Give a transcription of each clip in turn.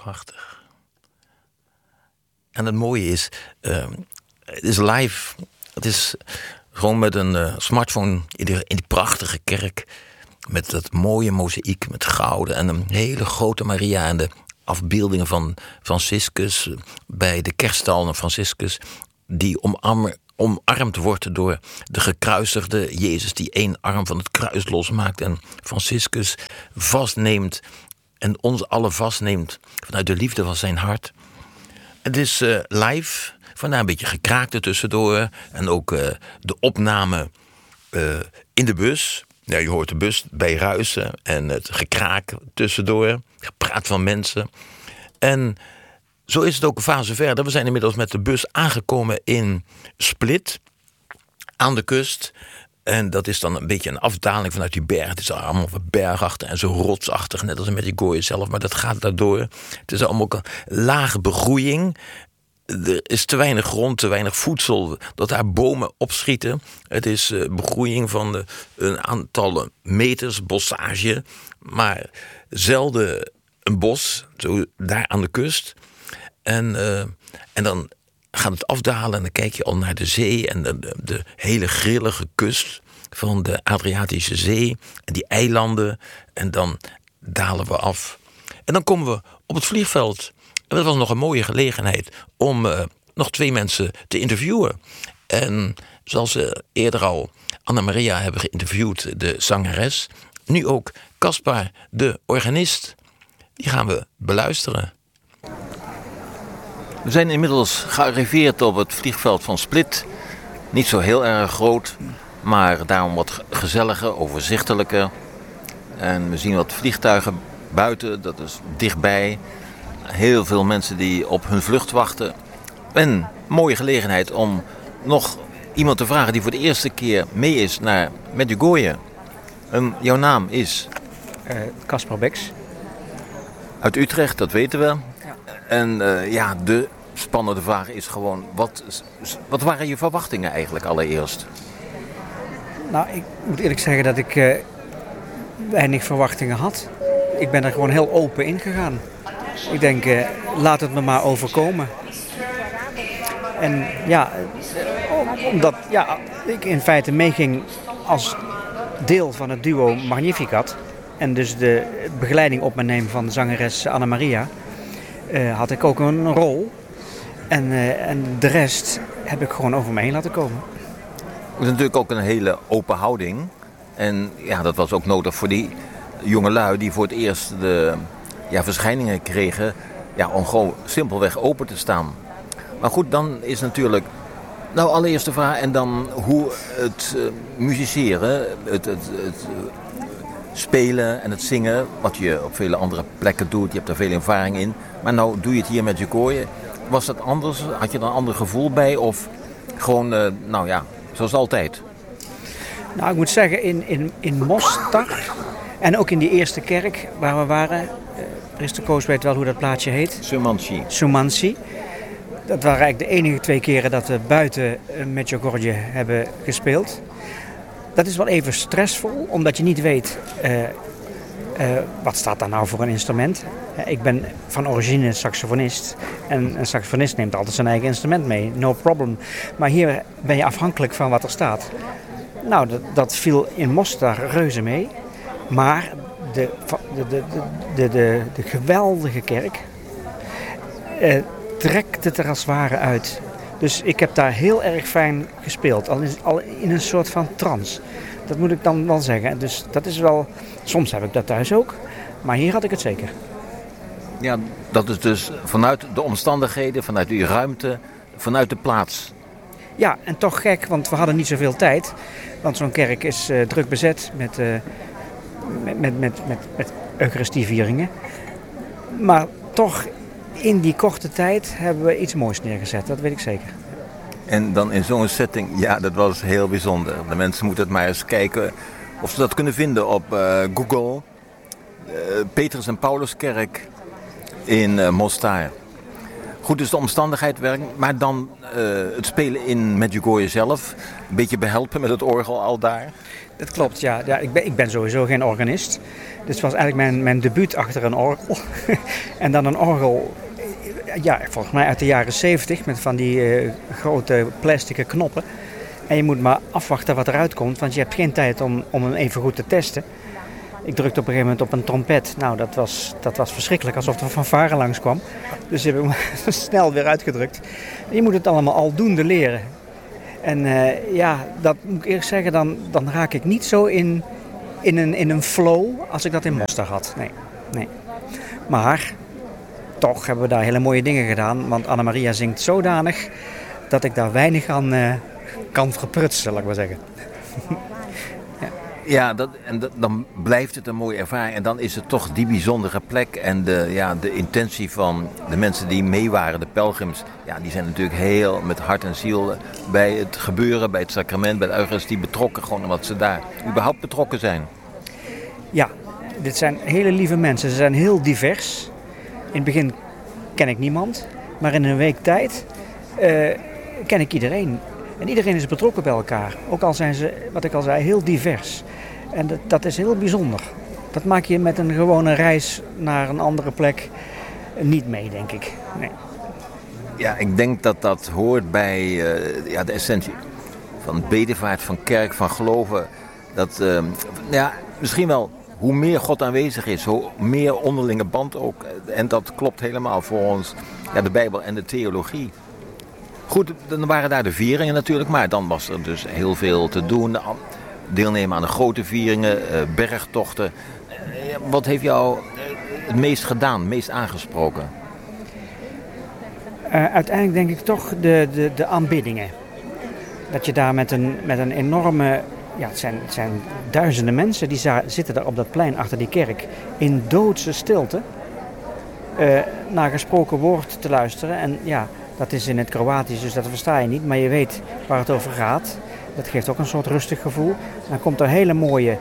prachtig. En het mooie is, het is live. Het is gewoon met een smartphone in die prachtige kerk. Met dat mooie mozaïek met gouden en een hele grote Maria en de afbeeldingen van Franciscus bij de kerststal van Franciscus, die omarmd wordt door de gekruisigde Jezus, die één arm van het kruis losmaakt en Franciscus vastneemt en ons allen vastneemt vanuit de liefde van zijn hart. Het is live, vandaar een beetje gekraakt er tussendoor en ook de opname in de bus. Ja, je hoort de bus bij ruisen en het gekraak tussendoor, gepraat van mensen. En zo is het ook een fase verder. We zijn inmiddels met de bus aangekomen in Split, aan de kust. En dat is dan een beetje een afdaling vanuit die berg. Het is allemaal bergachtig en zo rotsachtig, net als met die Medjugorje zelf. Maar dat gaat daardoor. Het is allemaal een lage begroeiing. Er is te weinig grond, te weinig voedsel, dat daar bomen opschieten. Het is begroeiing van een aantal meters, bossage. Maar zelden een bos, zo daar aan de kust. En dan gaat het afdalen en dan kijk je al naar de zee en de hele grillige kust van de Adriatische Zee en die eilanden. En dan dalen we af. En dan komen we op het vliegveld. En dat was nog een mooie gelegenheid om nog 2 mensen te interviewen. En zoals we eerder al Anna-Maria hebben geïnterviewd, de zangeres, nu ook Caspar, de organist. Die gaan we beluisteren. We zijn inmiddels gearriveerd op het vliegveld van Split. Niet zo heel erg groot, maar daarom wat gezelliger, overzichtelijker. En we zien wat vliegtuigen buiten, dat is dichtbij. Heel veel mensen die op hun vlucht wachten. Een mooie gelegenheid om nog iemand te vragen die voor de eerste keer mee is naar Medjugorje. Jouw naam is? Caspar Beks. Uit Utrecht, dat weten we. Ja. En de spannende vraag is gewoon, wat waren je verwachtingen eigenlijk allereerst? Nou, ik moet eerlijk zeggen dat ik weinig verwachtingen had. Ik ben er gewoon heel open in gegaan. Ik denk, laat het me maar overkomen. En ja, omdat ik in feite meeging als deel van het duo Magnificat. En dus de begeleiding op me neem van de zangeres Anna-Maria. Had ik ook een rol. En de rest heb ik gewoon over me heen laten komen. Het is natuurlijk ook een hele open houding. En ja, dat was ook nodig voor die jongelui die voor het eerst de verschijningen kregen. Ja, om gewoon simpelweg open te staan. Maar goed, dan is natuurlijk allereerst de vraag. En dan hoe het musiceren, het spelen en het zingen, wat je op vele andere plekken doet. Je hebt er veel ervaring in. Maar nou doe je het hier met Medjugorje. Was dat anders? Had je er een ander gevoel bij? Of gewoon, zoals altijd? Nou, ik moet zeggen, in Mostar en ook in die eerste kerk waar we waren. Priester Koos weet wel hoe dat plaatsje heet. Sumansi. Dat waren eigenlijk de enige 2 keren dat we buiten Medjugorje hebben gespeeld. Dat is wel even stressvol, omdat je niet weet wat staat daar nou voor een instrument. Ik ben van origine saxofonist en een saxofonist neemt altijd zijn eigen instrument mee, no problem. Maar hier ben je afhankelijk van wat er staat. Nou, dat viel in Mostar reuze mee, maar de geweldige kerk trekt het er als het ware uit. Dus ik heb daar heel erg fijn gespeeld, al in een soort van trance. Dat moet ik dan wel zeggen. Dus dat is wel, soms heb ik dat thuis ook, maar hier had ik het zeker. Ja, dat is dus vanuit de omstandigheden, vanuit die ruimte, vanuit de plaats. Ja, en toch gek, want we hadden niet zoveel tijd. Want zo'n kerk is druk bezet met Eucharistievieringen. Maar toch, in die korte tijd hebben we iets moois neergezet, dat weet ik zeker. En dan in zo'n setting, ja, dat was heel bijzonder. De mensen moeten het maar eens kijken of ze dat kunnen vinden op Google. Petrus en Pauluskerk in Mostar. Goed, dus de omstandigheid werkt, maar dan het spelen in Medjugorje zelf, een beetje behelpen met het orgel al daar? Dat klopt, ja. Ik ben sowieso geen organist. Dus het was eigenlijk mijn debuut achter een orgel. En dan een orgel, ja, volgens mij uit de jaren 70 met van die grote plastic knoppen. En je moet maar afwachten wat eruit komt, want je hebt geen tijd om hem even goed te testen. Ik drukte op een gegeven moment op een trompet. Nou, dat was verschrikkelijk, alsof er een fanfare langskwam. Dus die heb ik hem snel weer uitgedrukt. En je moet het allemaal aldoende leren. En dat moet ik eerlijk zeggen, dan raak ik niet zo in een flow als ik dat in Mostar had. Nee. Maar toch hebben we daar hele mooie dingen gedaan. Want Anna-Maria zingt zodanig dat ik daar weinig aan kan verprutsen, zal ik maar zeggen. Ja, dan blijft het een mooie ervaring. En dan is het toch die bijzondere plek. En de intentie van de mensen die mee waren, de pelgrims. Ja, die zijn natuurlijk heel met hart en ziel bij het gebeuren, bij het sacrament, bij de Eucharistie betrokken. Gewoon omdat ze daar überhaupt betrokken zijn. Ja, dit zijn hele lieve mensen. Ze zijn heel divers. In het begin ken ik niemand. Maar in een week tijd ken ik iedereen. En iedereen is betrokken bij elkaar. Ook al zijn ze, wat ik al zei, heel divers. En dat is heel bijzonder. Dat maak je met een gewone reis naar een andere plek niet mee, denk ik. Nee. Ja, ik denk dat hoort bij de essentie van bedevaart, van kerk, van geloven. Dat misschien wel hoe meer God aanwezig is, hoe meer onderlinge band ook. En dat klopt helemaal voor ons, de Bijbel en de theologie. Goed, dan waren daar de vieringen natuurlijk, maar dan was er dus heel veel te doen. Deelnemen aan de grote vieringen, bergtochten. Wat heeft jou het meest gedaan, het meest aangesproken? Uiteindelijk denk ik toch de aanbiddingen. Dat je daar met een enorme... Ja, het zijn duizenden mensen die zitten daar op dat plein achter die kerk in doodse stilte naar gesproken woord te luisteren. En ja, dat is in het Kroatisch, dus dat versta je niet, maar je weet waar het over gaat. Dat geeft ook een soort rustig gevoel. Dan komt er hele mooie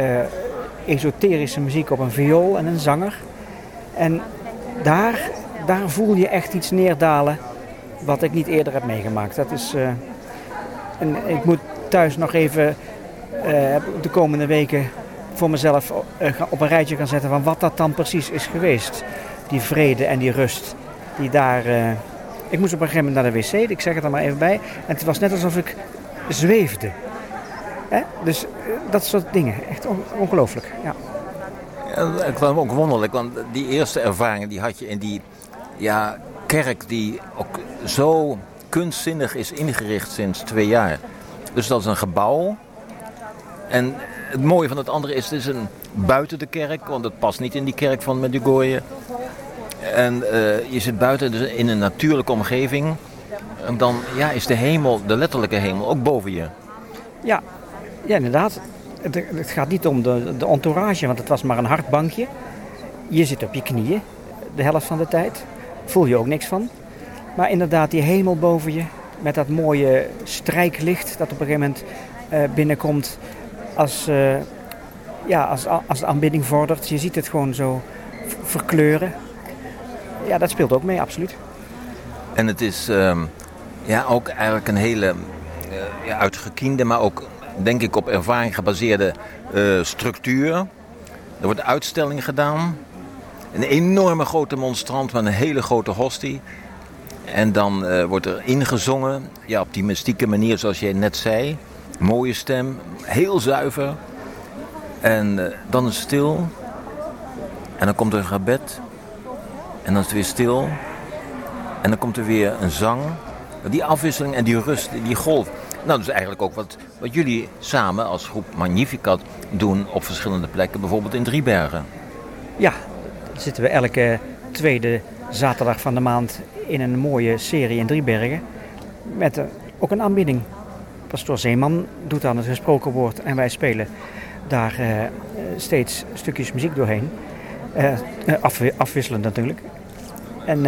esoterische muziek op een viool en een zanger. En daar voel je echt iets neerdalen wat ik niet eerder heb meegemaakt. Dat is, en ik moet thuis nog even de komende weken voor mezelf op een rijtje gaan zetten van wat dat dan precies is geweest. Die vrede en die rust die daar... Ik moest op een gegeven moment naar de wc, ik zeg het er maar even bij. En het was net alsof ik zweefde. Dus dat soort dingen, echt ongelooflijk. Ja. Ja, ik vond het ook wonderlijk, want die eerste ervaringen die had je in die kerk die ook zo kunstzinnig is ingericht sinds 2 jaar. Dus dat is een gebouw. En het mooie van het andere is, het is buiten de kerk, want het past niet in die kerk van Medjugorje. En je zit buiten dus in een natuurlijke omgeving. En dan is de hemel, de letterlijke hemel, ook boven je. Ja inderdaad. Het gaat niet om de entourage, want het was maar een hard bankje. Je zit op je knieën, de helft van de tijd. Voel je ook niks van. Maar inderdaad, die hemel boven je, met dat mooie strijklicht dat op een gegeven moment binnenkomt als de aanbidding vordert. Je ziet het gewoon zo verkleuren. Ja, dat speelt ook mee, absoluut. En het is ook eigenlijk een hele uitgekiende, maar ook denk ik op ervaring gebaseerde structuur. Er wordt uitstelling gedaan. Een enorme grote monstrant met een hele grote hostie. En dan wordt er ingezongen, op die mystieke manier zoals jij net zei. Mooie stem, heel zuiver. En dan is het stil. En dan komt er een gebed. En dan is het weer stil. En dan komt er weer een zang. Die afwisseling en die rust, die golf. Nou, dat is eigenlijk ook wat jullie samen als groep Magnificat doen op verschillende plekken. Bijvoorbeeld in Driebergen. Ja, dan zitten we elke tweede zaterdag van de maand in een mooie serie in Driebergen. Met ook een aanbidding. Pastoor Zeeman doet dan het gesproken woord en wij spelen daar steeds stukjes muziek doorheen. Afwisselend natuurlijk. En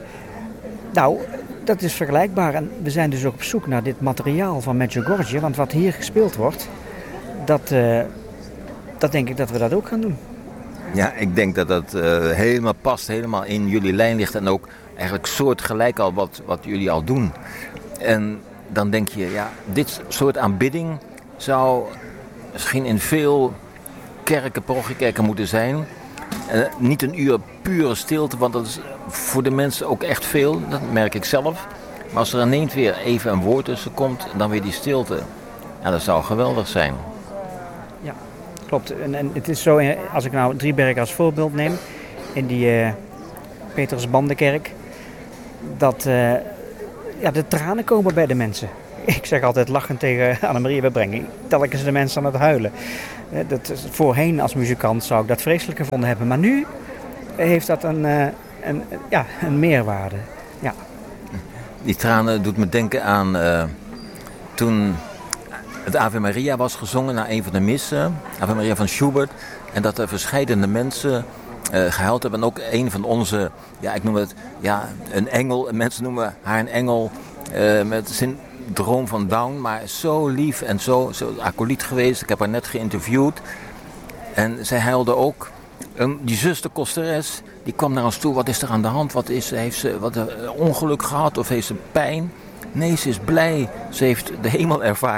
dat is vergelijkbaar. En we zijn dus ook op zoek naar dit materiaal van Medjugorje. Want wat hier gespeeld wordt, dat denk ik dat we dat ook gaan doen. Ja, ik denk dat dat helemaal past, helemaal in jullie lijn ligt. En ook eigenlijk soortgelijk al wat jullie al doen. En dan denk je, ja, dit soort aanbidding zou misschien in veel kerken, parochiekerken moeten zijn. Niet een uur pure stilte, want dat is voor de mensen ook echt veel. Dat merk ik zelf. Maar als er ineens weer even een woord tussen komt, dan weer die stilte. Ja, dat zou geweldig zijn. Ja, klopt. En het is zo, als ik nou Driebergen als voorbeeld neem, in die Petrusbandenkerk, dat de tranen komen bij de mensen. Ik zeg altijd lachend tegen Annemarie, we brengen telkens de mensen aan het huilen. Voorheen als muzikant zou ik dat vreselijk gevonden hebben, maar nu heeft dat een meerwaarde. Ja. Die tranen doet me denken aan toen het Ave Maria was gezongen na een van de missen, Ave Maria van Schubert, en dat er verscheidene mensen gehuild hebben. En ook een van onze, ik noem het, een engel. Mensen noemen haar een engel met syndroom van Down, maar zo lief en zo acoliet geweest. Ik heb haar net geïnterviewd en zij huilde ook. Die zuster Kosteres, die kwam naar ons toe. Wat is er aan de hand? Heeft ze een ongeluk gehad of heeft ze pijn? Nee, ze is blij. Ze heeft de hemel ervaren.